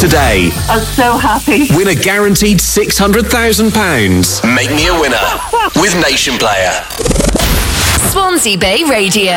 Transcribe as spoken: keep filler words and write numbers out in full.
today. I'm so happy. Win a guaranteed six hundred thousand pounds. Make me a winner with Nation Player. Swansea Bay Radio.